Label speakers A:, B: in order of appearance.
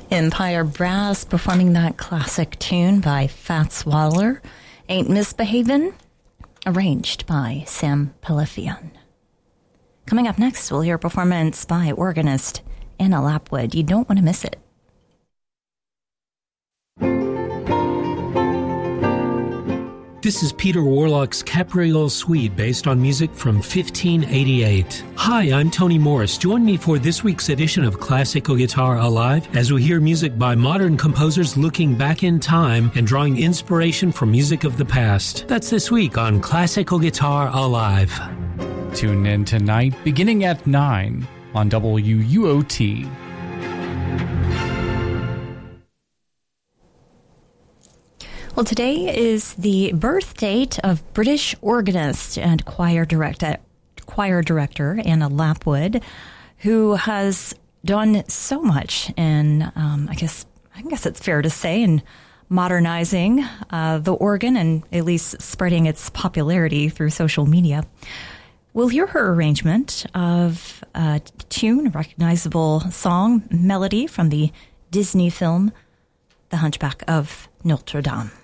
A: Empire Brass performing that classic tune by Fats Waller, Ain't Misbehavin', arranged by Sam Palafian. Coming up next, we'll hear a performance by organist Anna Lapwood. You don't want to miss it.
B: This is Peter Warlock's Capriole Suite, based on music from 1588. Hi, I'm Tony Morris. Join me for this week's edition of Classical Guitar Alive as we hear music by modern composers looking back in time and drawing inspiration from music of the past. That's this week on Classical Guitar Alive.
C: Tune in tonight, beginning at 9 on WUOT.
A: Well, today is the birth date of British organist and choir director Anna Lapwood, who has done so much in, I guess it's fair to say, in modernizing the organ and at least spreading its popularity through social media. We'll hear her arrangement of a tune, a recognizable song, melody from the Disney film The Hunchback of Notre Dame.